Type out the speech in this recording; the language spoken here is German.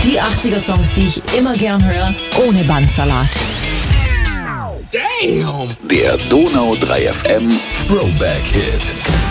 Die 80er-Songs, die ich immer gern höre, ohne Bandsalat. Damn! Der Donau 3 FM Throwback Hit.